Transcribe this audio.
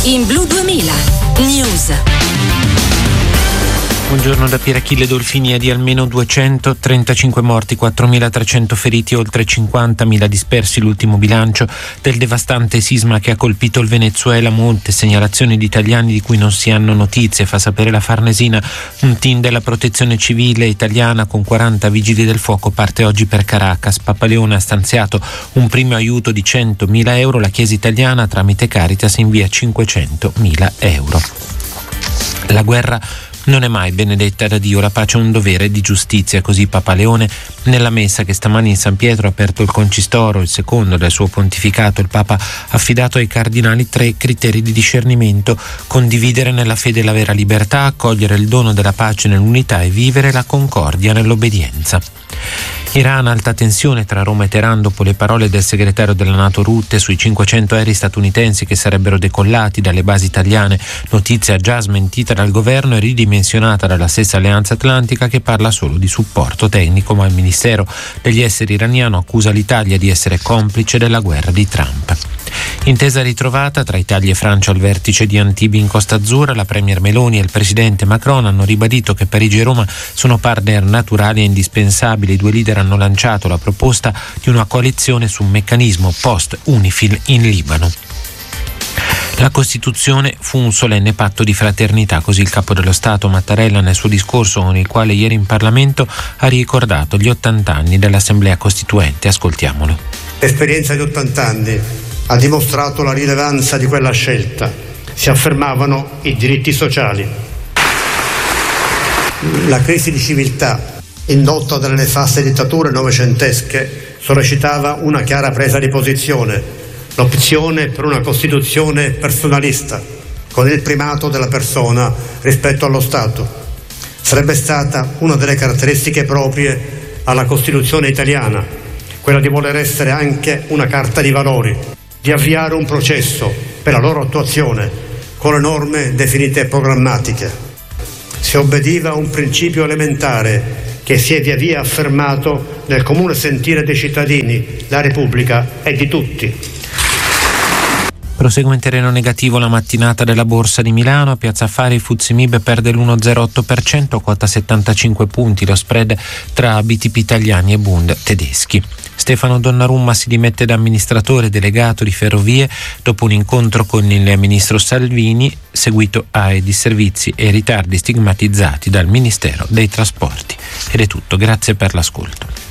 in Blu 2000 News. Buongiorno da Pierachille Dolfini. Di almeno 235 morti, 4.300 feriti, oltre 50.000 dispersi l'ultimo bilancio del devastante sisma che ha colpito il Venezuela. Molte segnalazioni di italiani di cui non si hanno notizie, fa sapere la Farnesina. Un team della protezione civile italiana con 40 vigili del fuoco parte oggi per Caracas. Papa Leone ha stanziato un primo aiuto di 100.000 euro. La Chiesa italiana tramite Caritas invia 500.000 euro. La guerra non è mai benedetta da Dio, la pace è un dovere di giustizia, così Papa Leone nella messa che stamani in San Pietro ha aperto il Concistoro, il secondo del suo pontificato. Il Papa ha affidato ai cardinali 3 criteri di discernimento: condividere nella fede la vera libertà, accogliere il dono della pace nell'unità e vivere la concordia nell'obbedienza. Iran, alta tensione tra Roma e Teheran dopo le parole del segretario della NATO Rutte sui 500 aerei statunitensi che sarebbero decollati dalle basi italiane, notizia già smentita dal governo e ridimensionata dalla stessa Alleanza Atlantica, che parla solo di supporto tecnico, ma il Ministero degli Esteri iraniano accusa l'Italia di essere complice della guerra di Trump. Intesa ritrovata tra Italia e Francia al vertice di Antibes in Costa Azzurra. La premier Meloni e il presidente Macron hanno ribadito che Parigi e Roma sono partner naturali e indispensabili. I due leader hanno lanciato la proposta di una coalizione su un meccanismo post-UNIFIL in Libano. La Costituzione fu un solenne patto di fraternità, così il capo dello Stato Mattarella nel suo discorso, con il quale ieri in Parlamento ha ricordato gli 80 anni dell'Assemblea Costituente. Ascoltiamolo. L'esperienza di 80 anni ha dimostrato la rilevanza di quella scelta. Si affermavano i diritti sociali. La crisi di civiltà indotta dalle nefaste dittature novecentesche sollecitava una chiara presa di posizione, l'opzione per una Costituzione personalista, con il primato della persona rispetto allo Stato. Sarebbe stata una delle caratteristiche proprie alla Costituzione italiana, quella di voler essere anche una carta di valori, di avviare un processo per la loro attuazione con le norme definite programmatiche. Si obbediva a un principio elementare che si è via via affermato nel comune sentire dei cittadini: la Repubblica è di tutti. Prosegue in terreno negativo la mattinata della Borsa di Milano. A Piazza Affari FTSE MIB perde l'1,08%, quota 75 punti, lo spread tra BTP italiani e Bund tedeschi. Stefano Donnarumma si dimette da amministratore delegato di Ferrovie dopo un incontro con il ministro Salvini, seguito ai disservizi e ritardi stigmatizzati dal Ministero dei Trasporti. Ed è tutto, grazie per l'ascolto.